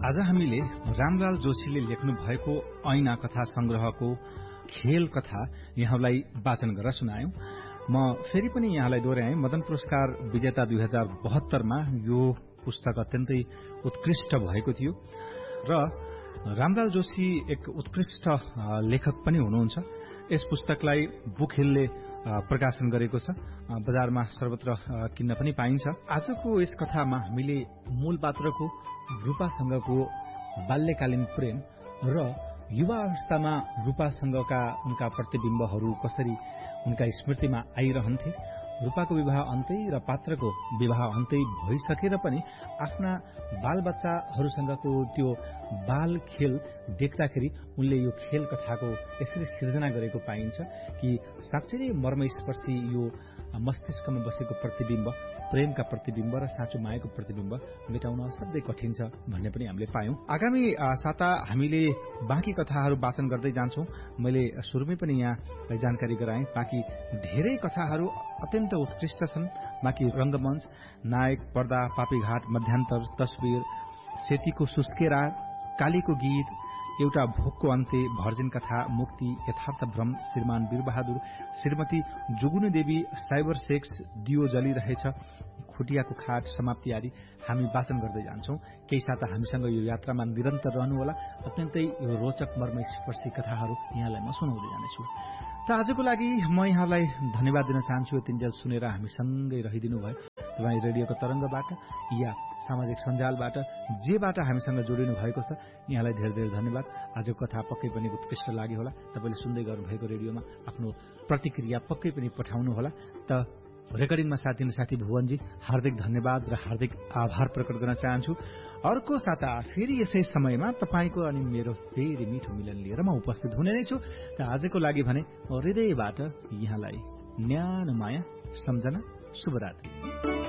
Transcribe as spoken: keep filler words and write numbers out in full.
आज हामीले रामलाल जोशीले लेख्नु भएको ऐना कथा संग्रहको खेल कथा यहाँलाई वाचन गरेर सुनायौं। म फेरि पनि यहाँलाई दोहोर्याएँ, मदन पुरस्कार विजेता दुई हजार बहत्तरमा यो पुस्तक अत्यन्तै उत्कृष्ट भएको थियो र रामलाल जोशी एक उत्कृष्ट लेखक पनि हुनुहुन्छ। यस पुस्तकलाई बुक हिलले प्रकाशन गरेको छ, बजारमा सर्वत्र किन्न पनि पाइन्छ। आजको यस कथामा हामीले मूल पात्रको रूपासँगको बाल्यकालीन प्रेम र युवा अवस्थामा रूपासँगका उनका प्रतिबिम्बहरू कसरी उनका स्मृतिमा आइरहन्थे, रूपाको विवाह अन्तै र पात्रको विवाह अन्तै भइसकेर पनि आफ्ना बालबच्चाहरूसँगको त्यो बाल खेल देख्दाखेरि उनले यो खेल कथाको यसरी सिर्जना गरेको पाइन्छ कि साँच्चै नै मर्मस्पर्शी यो मस्तिष्कमा बसेको प्रतिबिम्ब, प्रेमका प्रतिबिम्ब र साँचो मायाको प्रतिबिम्ब मेटाउन असाध्यै कठिन छ भन्ने पनि हामीले पायौं। आगामी साता हामीले बाँकी कथाहरू वाचन गर्दै जान्छौं। मैले सुरुमै पनि यहाँ जानकारी गराएँ, बाँकी धेरै कथाहरू अत्यन्त उत्कृष्ट छन्। बाँकी रंगमञ्च, नायक, पर्दा, पापीघाट, मध्यान्तर, तस्वीर, सेतीको सुस्केरा, कालीको गीत, एउटा भोकको अन्त्य, भर्जिन कथा, मुक्ति, यथार्थ भ्रम, श्रीमान वीरबहादुर, श्रीमती जुगुनी देवी, साइबर सेक्स, दियो जलिरहेछ, खुटियाको खाट, समाप्ति आदि हामी वाचन गर्दै जान्छौं। केही साता हामीसँग यो यात्रामा निरन्तर रहनुहोला। अत्यन्तै यो रोचक मर्मस्पर्शी कथाहरू यहाँलाई म सुनाउँदै जानेछु। त आजको लागि म यहाँलाई धन्यवाद दिन चाहन्छु। यतिन्जेल सुनेर हामीसँगै रहिदिनु भयो। तपाईँ रेडियोको तरंगबाट या सामाजिक सञ्जालबाट जेबाट हामीसँग जोडिनु भएको छ, यहाँलाई धेरै धेरै धन्यवाद। आजको कथा पक्कै पनि उत्कृष्ट लाग्यो होला। तपाईले सुन्दै गर्नुभएको रेडियोमा आफ्नो प्रतिक्रिया पक्कै पनि पठाउनु होला। त रेकर्डिङमा साथ दिने साथी भुवनजी हार्दिक धन्यवाद र हार्दिक आभार प्रकट गर्न चाहन्छु। अर्को साता फेरि यसै समयमा तपाईको अनि मेरो फेरि मिठो मिलन लिएर म उपस्थित हुने नै छु। त आजको लागि भने हृदयबाट यहाँलाई न्यानो माया सम्झना, शुभरात्रि।